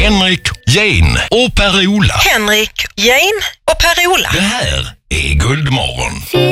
Henrik, Jane och Per-Ola. Henrik, Jane och Per-Ola. Det här är Guldmorgon.